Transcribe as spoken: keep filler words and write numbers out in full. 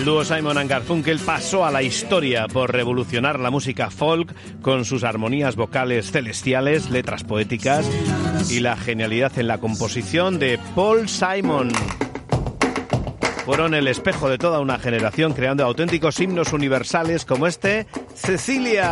El dúo Simon and Garfunkel pasó a la historia por revolucionar la música folk con sus armonías vocales celestiales, letras poéticas y la genialidad en la composición de Paul Simon. Fueron el espejo de toda una generación creando auténticos himnos universales como este, Cecilia.